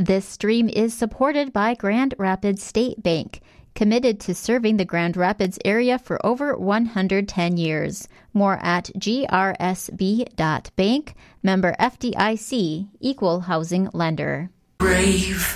This stream is supported by Grand Rapids State Bank, committed to serving the Grand Rapids area for over 110 years. More at grsb.bank, member FDIC, equal housing lender. Brave.